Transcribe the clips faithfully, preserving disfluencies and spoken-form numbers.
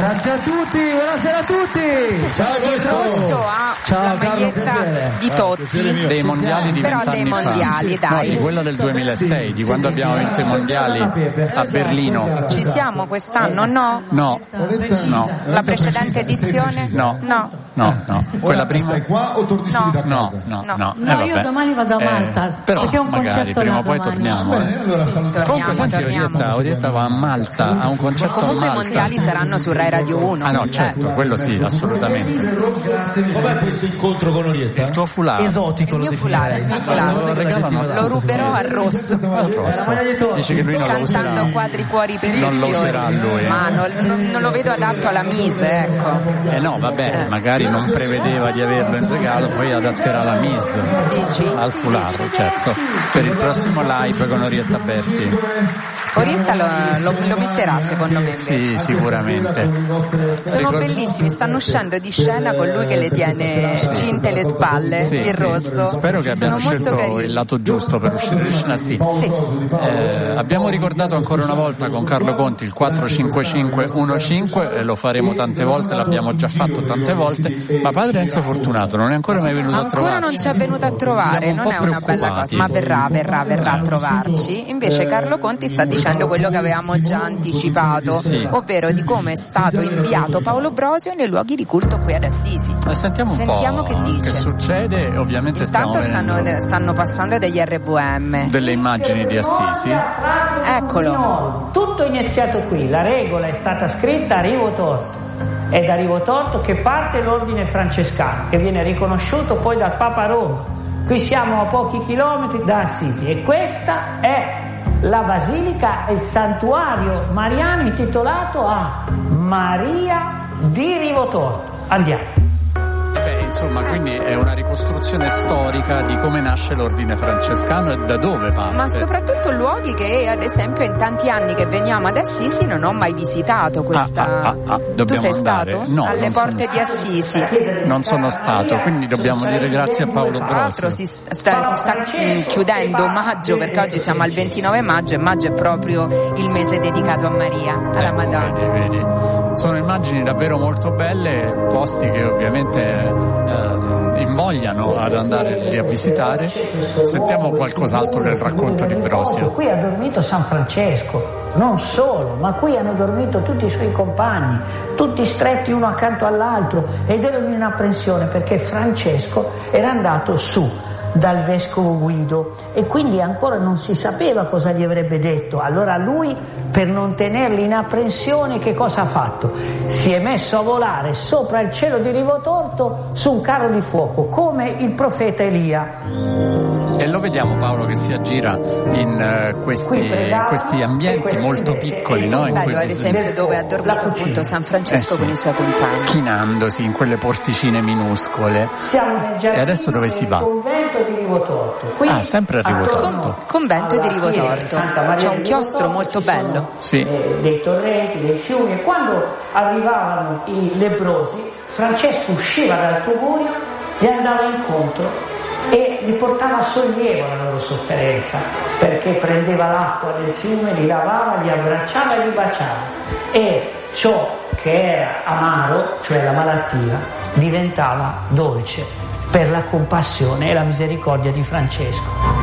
Grazie a tutti, buonasera a tutti. Ciao, il rosso ha Ciao, la Carlo, maglietta piacere. di Totti, dei mondiali di però vent'anni dei mondiali, fa. dai. No, di quella del duemilasei, di quando abbiamo vinto i mondiali a Berlino. Ci siamo quest'anno, no? No, no, La precedente edizione? no, No. no, no. Quella prima? Stai qua o torni No. subito a No, casa? no, No. no. No, Eh, io vabbè. domani vado a Malta, Eh, però perché ho un magari concerto prima là o poi domani. torniamo. Bene, allora salutiamo. Comunque senti, Torniamo, Orietta, Orietta va a Malta, a un concerto a Comunque i Malta. mondiali saranno su Rai Radio uno. Ah no, certo, quello sì, assolutamente. Com'è questo incontro con Orietta? Il tuo foulard. Esotico. Il mio foulard, il mio Lo foulard. regalano Lo ruberò al rosso. al rosso. Dice che lui non lo userà. Cantando quadri cuori per i Non lo fiori. userà lui. Ma non, non- non lo vedo adatto alla Mise, ecco. Eh no, vabbè, magari non prevedeva di averlo in regalo, poi adatterà la Mise Dici? al foulard, certo, per il prossimo live con Orietta Berti. Orietta lo, lo, lo metterà secondo me invece. Sì, sicuramente. Sono Ricordo- bellissimi, stanno uscendo di scena con lui che le tiene cinte le spalle, Sì, il sì. rosso. Spero che abbiano Sono molto scelto carini. il lato giusto per uscire di scena, sì. Sì. Eh, abbiamo ricordato ancora una volta con Carlo Conti il quattro cinque cinque uno cinque, e lo faremo tante volte, l'abbiamo già fatto tante volte, ma padre Enzo Fortunato non è ancora mai venuto a Ancora trovarci. non ci è venuto a trovare, Siamo un non po' è una bella cosa, preoccupati. ma verrà, verrà, verrà a trovarci. Invece Carlo Conti sta dicendo quello che avevamo già anticipato, Sì. ovvero di come è stato inviato Paolo Brosio nei luoghi di culto qui ad Assisi. Eh, Sentiamo un Sentiamo po' che dice. succede, ovviamente Intanto stiamo stanno, vedendo stanno passando degli R V M. delle immagini di Assisi. Eccolo. Tutto è iniziato qui, la regola è stata scritta a Rivo Torto. È da Rivo Torto che parte l'ordine francescano, che viene riconosciuto poi dal Papa Roma. Qui siamo a pochi chilometri da Assisi e questa è la basilica e il santuario mariano intitolato a Maria di Rivo Torto. Andiamo. E beh, insomma, quindi è una ricostruzione storica di come nasce l'ordine francescano e da dove parte. Ma soprattutto luoghi che ad esempio in tanti anni che veniamo ad Assisi non ho mai visitato questa. Ah, ah, ah, ah, Tu dobbiamo sei andare? stato? No, Alle non porte sono- di Assisi. Non sono stato, quindi dobbiamo dire grazie a Paolo Tra l'altro Brosio. si sta, si sta mm, chiudendo maggio, perché oggi siamo al ventinove maggio e maggio è proprio il mese dedicato a Maria, alla Ecco, Madonna. vedi, vedi. Sono immagini davvero molto belle, posti che ovviamente ehm, invogliano ad andare lì a visitare. Sentiamo qualcos'altro del racconto di Brosio. Qui ha dormito San Francesco, non solo, ma qui hanno dormito tutti i suoi compagni, tutti stretti uno accanto all'altro, ed erano in apprensione perché Francesco era andato su dal vescovo Guido e quindi ancora non si sapeva cosa gli avrebbe detto. Allora lui, per non tenerli in apprensione, che cosa ha fatto? Si è messo a volare sopra il cielo di Rivo Torto su un carro di fuoco, come il profeta Elia. E lo vediamo Paolo che si aggira in eh, questi, in questi ambienti molto piccoli, no? In Bello cui ad esempio dove ha dormito appunto San Francesco Eh sì. con i suoi compagni. chinandosi in quelle porticine minuscole. Siamo nel giardino E adesso dove si va? del convento di Rivo Torto. Qui, Ah, sempre a Rivo attorno Torto. Convento di Rivo alla chiesa Torto. di Santa Maria C'è un di chiostro Rivo molto Torto, ci sono, bello. Sì. eh, dei torrenti, dei fiumi, e quando arrivavano i lebbrosi, Francesco usciva dal tugurio, gli andava incontro e li portava sollievo alla loro sofferenza, perché prendeva l'acqua del fiume, li lavava, li abbracciava e li baciava, e ciò che era amaro, cioè la malattia, diventava dolce per la compassione e la misericordia di Francesco.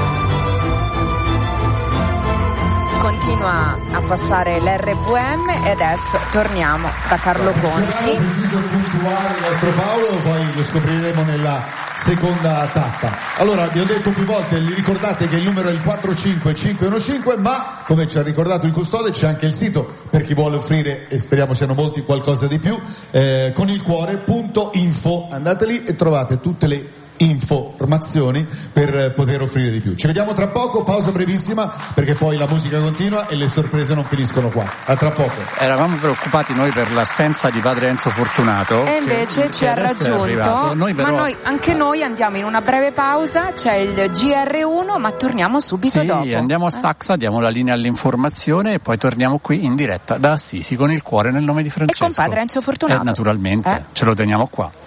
Continua a passare l'R V M e adesso torniamo da Carlo Conti. Preciso e puntuale il nostro Paolo, poi lo scopriremo nella seconda tappa. Allora, vi ho detto più volte, vi ricordate che il numero è il quattro cinque cinque uno cinque, ma come ci ha ricordato il custode c'è anche il sito per chi vuole offrire, e speriamo siano molti, qualcosa di più, eh, con il cuore punto info. Andate lì e trovate tutte le informazioni per poter offrire di più. Ci vediamo tra poco, pausa brevissima perché poi la musica continua e le sorprese non finiscono qua. A tra poco. Eravamo preoccupati noi per l'assenza di padre Enzo Fortunato. E invece che, ci che ha adesso è raggiunto, arrivato. Noi però... ma noi, anche noi andiamo in una breve pausa, c'è il G R uno, ma torniamo subito sì, dopo. andiamo a Eh? Saxa, diamo la linea all'informazione e poi torniamo qui in diretta da Assisi con il cuore nel nome di Francesco. E con padre Enzo Fortunato. Eh, naturalmente, Eh? ce lo teniamo qua.